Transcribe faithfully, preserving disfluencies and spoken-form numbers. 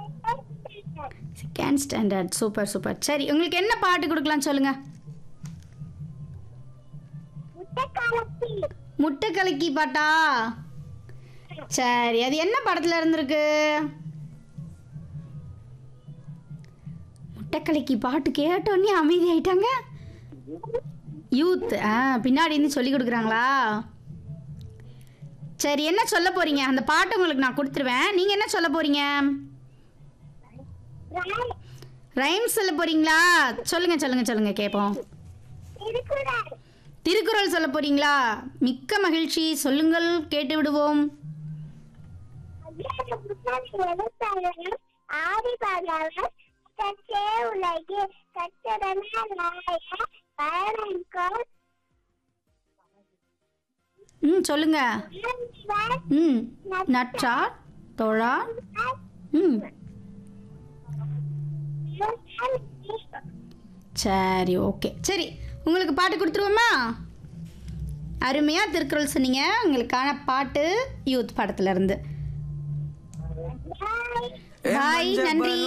Second standard. Super super. சரி, உங்களுக்கு என்ன பாட்டு கொடுக்கலாம் சொல்லுங்க. முட்டை கலக்கி பாட்டா? சரி, அது என்ன படத்துல இருந்திருக்கு? முட்டை கலக்கி பாட்டு கேட்டோன்னே அமைதி ஆயிட்டாங்க. யூத். ஆ, பின்னாடி இருந்து சொல்லி கொடுக்குறாங்களா? சரி, என்ன சொல்ல போறீங்க? அந்த பாட்டு உங்களுக்கு நான் கொடுத்துருவேன். நீங்க என்ன சொல்ல போறீங்க? ரைம்ஸ் சொல்ல போறீங்களா? சொல்லுங்க சொல்லுங்க சொல்லுங்க கேட்போம். திருக்குறள் சொல்ல போறீங்களா? மிக்க மகிழ்ச்சி, சொல்லுங்கள், கேட்டு விடுவோம். ம் சொல்லுங்க. ம் நற்றா தோழா. ம் சரி, ஓகே. சரி, உங்களுக்கு பாட்டு கொடுத்துருவோமா? அருமையாக திருக்குறள் சொன்னீங்க. உங்களுக்கான பாட்டு யூத் படத்துல இருந்து. பாய், நன்றி.